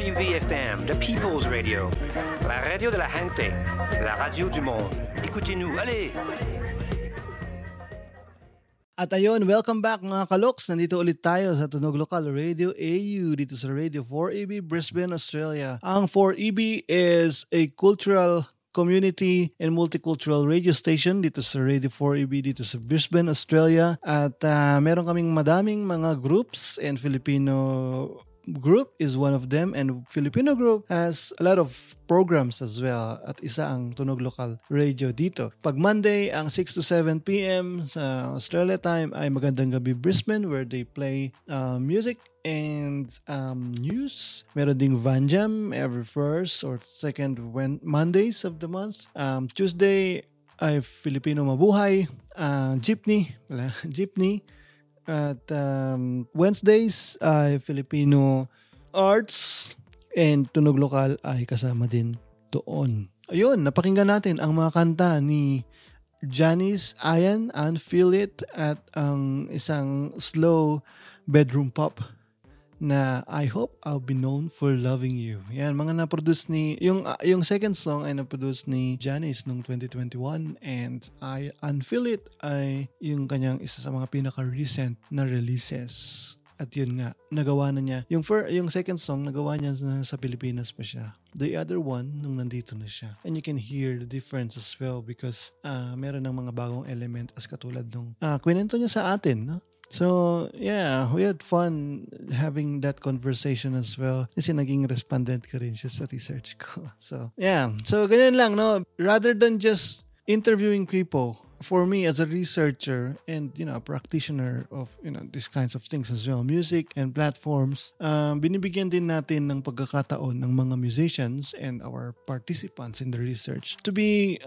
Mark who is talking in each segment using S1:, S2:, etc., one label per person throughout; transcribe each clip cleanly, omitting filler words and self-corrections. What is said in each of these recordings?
S1: 4UV-FM, the People's Radio. La radio de la gente, la radio du monde. Écoutez-nous, allez!
S2: At ayun, welcome back mga kaloks. Nandito ulit tayo sa Tunog Lokal Radio AU dito sa Radio 4EB Brisbane, Australia. Ang 4EB is a cultural community and multicultural radio station dito sa Radio 4EB dito sa Brisbane, Australia. At meron kaming madaming mga groups, and Filipino group is one of them, and Filipino group has a lot of programs as well, at isa ang Tunog Lokal Radio dito. Pag Monday, ang 6 to 7 p.m. sa Australia time ay Magandang Gabi Brisbane, where they play music and news. Meron ding Van Jam every first or second Mondays of the month. Tuesday ay Filipino Mabuhay, Jeepney. At Wednesdays ay Filipino Arts, and Tunog Lokal ay kasama din doon. Ayun, napakinggan natin ang mga kanta ni Janice Ayan and Feel It, at ang isang slow bedroom pop na I Hope I'll Be Known for Loving You. Yan, mga na-produce ni, yung second song ay na-produce ni Janice noong 2021, and I Unfeel It ay yung kanyang isa sa mga pinaka-recent na releases. At yun nga, nagawa na niya. Yung second song, nagawa niya sa Pilipinas pa siya. The other one, nung nandito na siya. And you can hear the difference as well because meron ng mga bagong element as katulad nung kwento niya sa atin, no? So, yeah, we had fun having that conversation as well. Kasi naging respondent ka rin siya sa research ko. So, yeah. So, ganyan lang, no? Rather than just interviewing people, for me as a researcher and, a practitioner of, these kinds of things as well, music and platforms, binibigyan din natin ng pagkakataon ng mga musicians and our participants in the research to be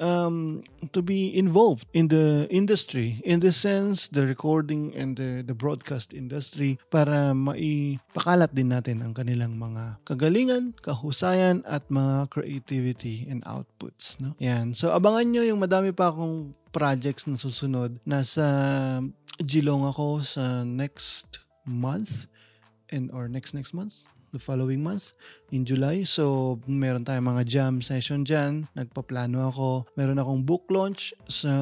S2: involved in the industry, in the sense, the recording and the broadcast industry, para maipakalat din natin ang kanilang mga kagalingan, kahusayan at mga creativity and outputs, no? Yan. So, abangan nyo yung madami pa akong projects na susunod. Nasa Geelong ako sa next month or next month, the following month in July. So meron tayong mga jam session dyan. Nagpaplano ako. Meron akong book launch sa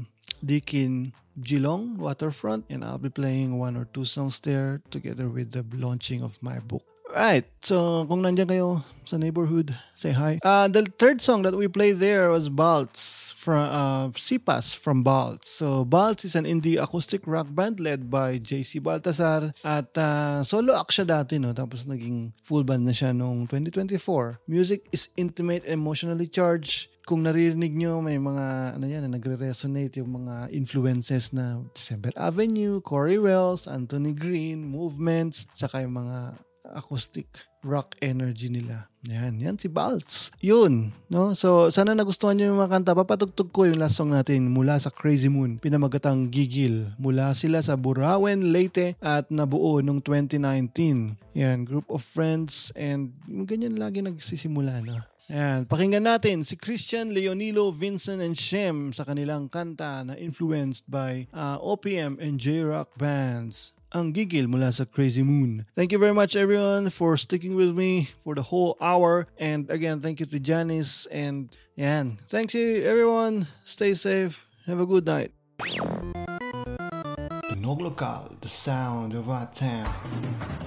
S2: Deakin Geelong Waterfront, and I'll be playing 1 or 2 songs there together with the launching of my book. Right, so kung nandiyan kayo sa neighborhood, say hi. The third song that we played there was Baltz from Sipas from Baltz. So Baltz is an indie acoustic rock band led by JC Baltasar, at solo act siya dati, no? Tapos naging full band na siya noong 2024. Music is intimate, emotionally charged. Kung naririnig nyo, may mga na nagre-resonate yung mga influences na December Avenue, Corey Wells, Anthony Green, Movements, saka yung mga acoustic rock energy nila. Yan si Baltz. Yun, no? So, sana nagustuhan nyo yung mga kanta. Papatugtog ko yung last song natin mula sa Crazy Moon, pinamagatang Gigil. Mula sila sa Burawen, Leyte, at nabuo noong 2019. Yan, group of friends, and ganyan lagi nagsisimula, no? Yan, pakinggan natin si Christian, Leonilo, Vincent, and Shem sa kanilang kanta na influenced by OPM and J-Rock bands. Ang Gigil mula sa Crazy Moon. Thank you very much everyone for sticking with me for the whole hour. And again, thank you to Janice. And yan, thanks you everyone. Stay safe. Have a good night. Tunog Lokal, the sound of our town.